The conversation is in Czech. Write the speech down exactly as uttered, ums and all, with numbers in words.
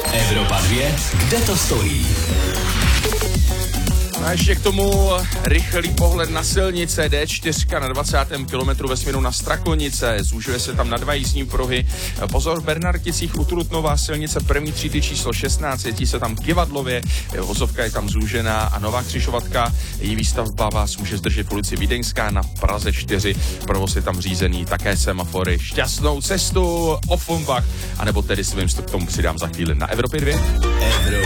Evropa dvě, kde to stojí? A ještě k tomu rychlý pohled na silnice D čtyři na dvacátém kilometru ve směru na Strakonice. Zúžuje se tam na dva jízdní pruhy. Pozor, v Bernarticích u Trutnova silnice první třídy číslo šestnáct, jetí se tam Kivadlově, vozovka je tam zúžená a nová křižovatka, její výstavba vás může zdržet v ulici Vídeňská na Praze čtyři. Provoz je tam řízený, také semafory. Šťastnou cestu, Offenbach, anebo tedy svým k tomu přidám za chvíli na Evropě dvě. Evropa